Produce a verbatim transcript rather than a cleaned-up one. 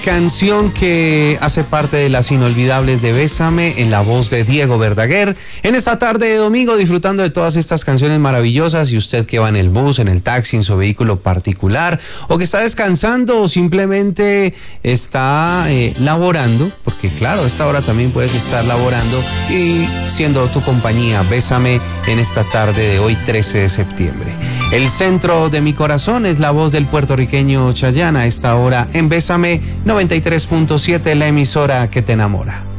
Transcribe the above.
Canción que hace parte de las inolvidables de Bésame en la voz de Diego Verdaguer. En esta tarde de domingo disfrutando de todas estas canciones maravillosas, y usted que va en el bus, en el taxi, en su vehículo particular, o que está descansando o simplemente está eh, laborando, porque claro, a esta hora también puedes estar laborando y siendo tu compañía. Bésame en esta tarde de hoy, trece de septiembre. El centro de mi corazón es la voz del puertorriqueño Chayanne a esta hora en Bésame noventa y tres punto siete, la emisora que te enamora.